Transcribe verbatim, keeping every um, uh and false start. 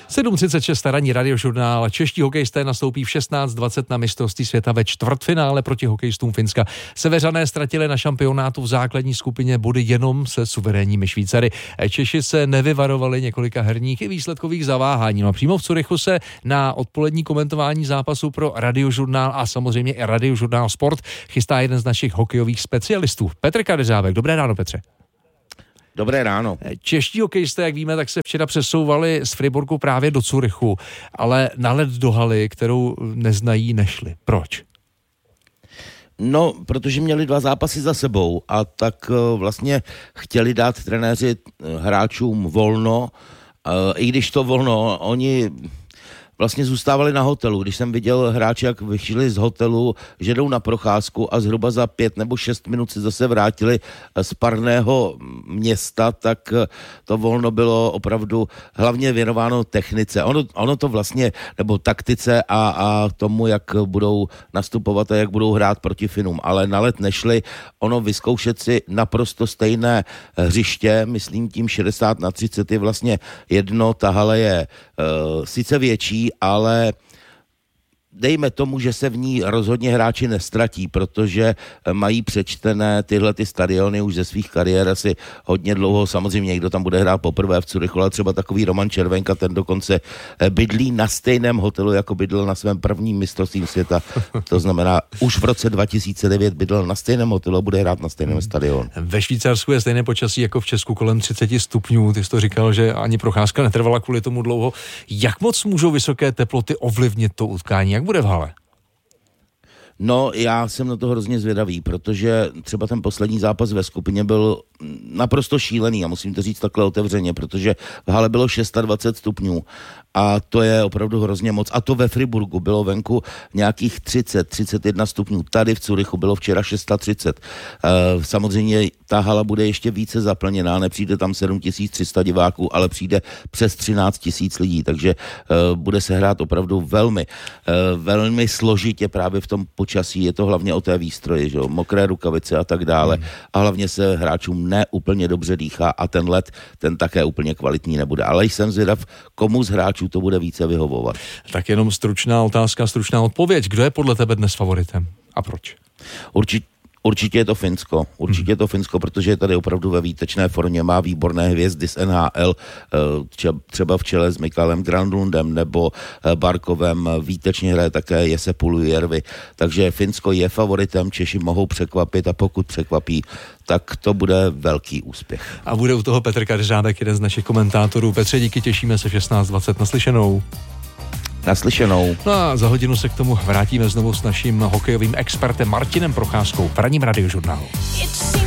sedm třicet šest ranní radiožurnál. Čeští hokejisté nastoupí v šestnáct dvacet na mistrovství světa ve čtvrtfinále proti hokejistům Finska. Seveřané ztratili na šampionátu v základní skupině body jenom se suverénními Švýcary. Češi se nevyvarovali několika herních i výsledkových zaváhání. No, přímo v Curychu se na odpolední komentování zápasu pro radiožurnál a samozřejmě i radiožurnál Sport chystá jeden z našich hokejových specialistů. Petr Kadeřávek. Dobré ráno, Petře. Dobré ráno. Čeští hokejisté, jak víme, tak se včera přesouvali z Friburgu právě do Curychu, ale na led do haly, kterou neznají, nešli. Proč? No, protože měli dva zápasy za sebou a tak vlastně chtěli dát trenéři hráčům volno, i když to volno, oni vlastně zůstávali na hotelu. Když jsem viděl hráče, jak vyšli z hotelu, že jdou na procházku a zhruba za pět nebo šest minut se zase vrátili z parného města, tak to volno bylo opravdu hlavně věnováno technice. Ono, ono to vlastně, nebo taktice a, a tomu, jak budou nastupovat a jak budou hrát proti Finům. Ale na led nešli. Ono vyzkoušet si naprosto stejné hřiště, myslím tím šedesát na třicet je vlastně jedno, ta hala je uh, sice větší, ale dejme tomu, že se v ní rozhodně hráči nestratí, protože mají přečtené tyhle ty stadiony už ze svých kariér asi hodně dlouho. Samozřejmě někdo tam bude hrát poprvé v Curychu, ale třeba takový Roman Červenka, ten dokonce bydlí na stejném hotelu, jako bydlel na svém prvním mistrovství světa. To znamená, už v roce dva tisíce devět bydlel na stejném hotelu a bude hrát na stejném stadionu. Ve Švýcarsku je stejné počasí jako v Česku, kolem třicet stupňů. Ty jsi to říkal, že ani procházka netrvala kvůli tomu dlouho. Jak moc můžou vysoké teploty ovlivnit to utkání? Jak bude v hale? No, já jsem na to hrozně zvědavý, protože třeba ten poslední zápas ve skupině byl naprosto šílený, a musím to říct takhle otevřeně, protože v hale bylo dvacet šest stupňů a to je opravdu hrozně moc. A to ve Friburgu bylo venku nějakých třicet, třicet jedna stupňů. Tady v Curychu bylo včera třicet šest. Samozřejmě ta hala bude ještě více zaplněná, nepřijde tam sedm tisíc tři sta diváků, ale přijde přes třináct tisíc lidí, takže bude se hrát opravdu velmi, velmi složitě právě v tom počasí. Je to hlavně o té výstroji, že? Mokré rukavice a tak dále. Hmm. A hlavně se hráčům neúplně dobře dýchá a ten led, ten také úplně kvalitní nebude. Ale jsem zvědav, komu z hráčů to bude více vyhovovat. Tak jenom stručná otázka, stručná odpověď. Kdo je podle tebe dnes favoritem a proč? Určitě Určitě je to Finsko, určitě je to Finsko, protože je tady opravdu ve výtečné formě, má výborné hvězdy z N H L, třeba v čele s Mikalem Granlundem nebo Barkovem, výtečně hraje také Jesse Puljujärvi, takže Finsko je favoritem, Češi mohou překvapit a pokud překvapí, tak to bude velký úspěch. A bude u toho Petr Kadeřávek, jeden z našich komentátorů. Petře, díky, těšíme se v šestnáct dvacet. Naslyšenou. Naslyšenou. No a za hodinu se k tomu vrátíme znovu s naším hokejovým expertem Martinem Procházkou v ranním radiožurnálu.